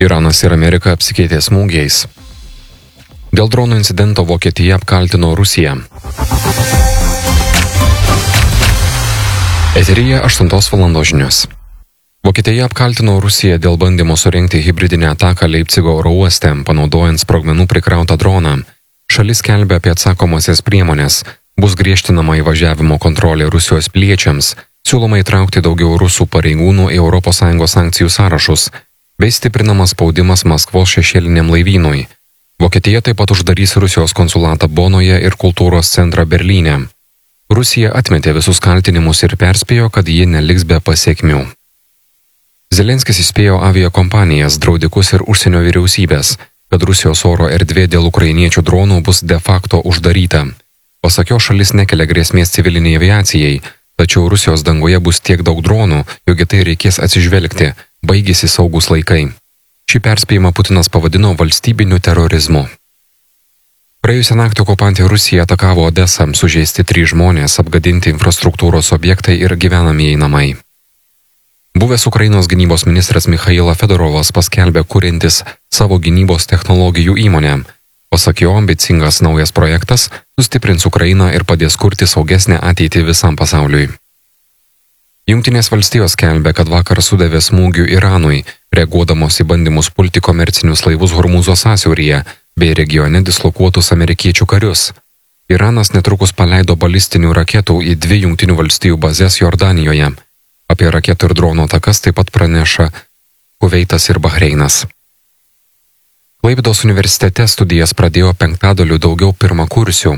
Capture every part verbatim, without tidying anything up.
Iranas ir Amerika apsikeitė smūgiais. Dėl dronų incidento Vokietija apkaltino Rusiją. Eteryje aštuntos valandos žinios. Vokietija apkaltino Rusiją dėl bandymo surengti hibridinę ataką Leipcigo oro uoste, panaudojant sprogmenų prikrautą droną. Šalis skelbia apie atsakomasias priemonės, bus griežtinama įvažiavimo kontrolė Rusijos piliečiams, siūloma įtraukti daugiau rusų pareigūnų į Europos Sąjungos sankcijų sąrašus, bei stiprinamas spaudimas Maskvos šešėliniam laivynui. Vokietija taip pat uždarys Rusijos konsulatą Bonoje ir kultūros centrą Berlyne. Rusija atmetė visus kaltinimus ir perspėjo, kad ji neliks be pasekmių. Zelenskis įspėjo aviakompanijas, draudikus ir užsienio vyriausybės, kad Rusijos oro erdvė dėl ukrainiečių dronų bus de facto uždaryta. Pasak jo, šalis nekelia grėsmės civiliniai aviacijai, tačiau Rusijos dangoje bus tiek daug dronų, jog į tai reikės atsižvelgti, baigėsi saugus laikai. Šį perspėjimą Putinas pavadino valstybiniu terorizmu. Praėjusią naktį okupantė Rusija atakavo Odesą, sužeisti trys žmonės, apgadinti infrastruktūros objektai ir gyvenamieji namai. Buvęs Ukrainos gynybos ministras Michailo Fedorovas paskelbė kuriantis savo gynybos technologijų įmonę. Pasak jo, ambicingas naujas projektas sustiprins Ukrainą ir padės kurti saugesnę ateitį visam pasauliui. Jungtinės valstijos skelbia, kad vakar sudavė smūgių Iranui, reaguodamos į bandymus pulti komercinius laivus Hormūzo sąsiauryje bei regione dislokuotus amerikiečių karius. Iranas netrukus paleido balistinių raketų į dvi Jungtinių valstijų bazes Jordanijoje. Apie raketų ir dronų atakas taip pat praneša Kuveitas ir Bahreinas. Klaipėdos universitete studijas pradėjo penktadaliu daugiau pirmakursių.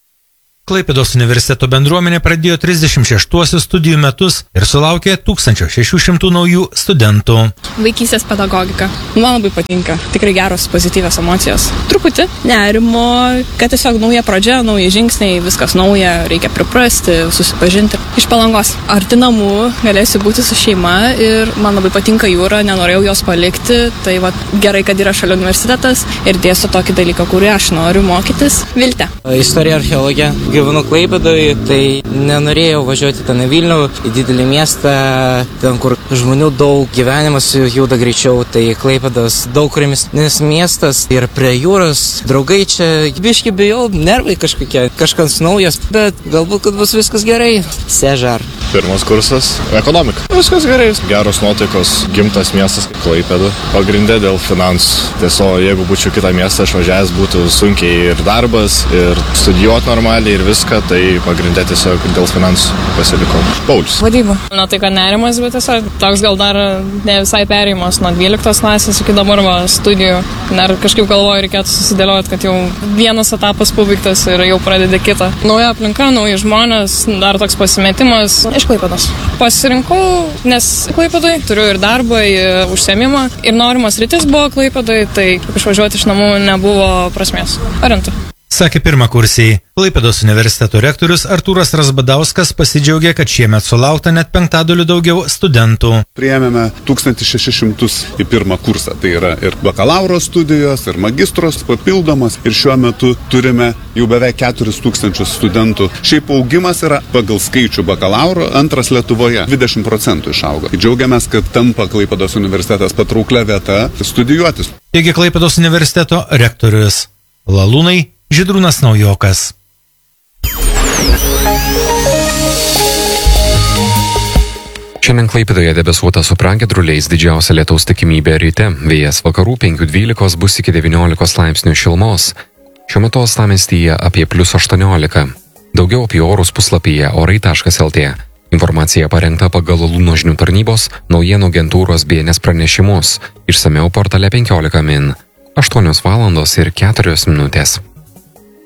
Klaipėdos universiteto bendruomenė pradėjo trisdešimt šeštuosius studijų metus ir sulaukė tūkstančio šešių šimtų naujų studentų. Vaikystės pedagogika. Man labai patinka. Tikrai geros, pozityvios emocijos. Truputį nerimo, kad tiesiog nauja pradžia, nauji žingsniai, viskas nauja, reikia priprasti, susipažinti. Iš Palangos. Arti namų, galėsiu būti su šeima ir man labai patinka jūra, nenorėjau jos palikti. Tai va, gerai, kad yra šalia universitetas ir dėsto tokį dalyką, kurį aš noriu mokytis. Viltė. Istorija, archeologija. Gyvenu Klaipėdoje, tai nenorėjau važiuoti ten į Vilnių, į didelį miestą, ten kur žmonių daug, gyvenimas juda greičiau, tai Klaipėdos daug ramesnis miestas ir prie jūros, draugai čia, biški bijau, nervai kažkokie, kažkas naujas, bet galbūt, kad bus viskas gerai. Sežar. Pirmas kursas – ekonomika. Viskas gerai, geros nuotaikos, gimtas miestas Klaipėda, pagrindė dėl finansų. Tiesiog, jeigu būčiau kitą miestą išvažiavęs, būtų sunkiai ir darbas, ir studijuoti normaliai, ir viską, tai pagrindė tiesiog dėl finansų pasilikau. Paulius. Vadyba. Na tai, kad nerimas, bet tiesiog toks gal dar ne visai perėjimas nuo dvyliktos klasės iki dabar va, studijų. Dar kažkaip galvoju, reikėtų susidėlioti, kad jau vienas etapas pabaigtas ir jau pradedi kitą. Nauja aplinka, nauji žmonės, dar toks pasimetimas iš Klaipėdos. Pasirinkau, nes Klaipėdai turiu ir darbą, ir užsiėmimą, ir norimas rytis buvo Klaipėdai, tai išvažiuoti iš namų nebuvo prasmės. Parenta. Sakė pirmakursiai. Klaipėdos universiteto rektorius Artūras Razbadauskas pasidžiaugė, kad šiemet sulaukta net penktadaliu daugiau studentų. Priėmėme tūkstantį šešis šimtus į pirmą kursą. Tai yra ir bakalauro studijos, ir magistros papildomas. Ir šiuo metu turime jau beveik keturis tūkstančius studentų. Šiaip augimas yra pagal skaičių bakalauro antras Lietuvoje. dvidešimt procentų išaugo. Džiaugiamės, kad tampa Klaipėdos universitetas patrauklia vieta studijuotis. Taigi Klaipėdos universiteto rektorius. Lalūnai, Žydrūnas Naujokas. Šiandien Klaipėdoje debesuota su pragiedruliais, didžiausia lietaus tikimybė ryte. Vėjas vakarų penkių dvylikos bus iki devyniolikos laipsnių šilumos. Šiuo metu uostamiestyje apie plius aštuoniolika. Daugiau apie orus puslapyje orai taškas lt. Informacija parengta pagal Lalūno žinių tarnybos, naujienų agentūros B N S pranešimus. Išsamiau portale penkiolika min. aštuonios valandos ir keturios minutės.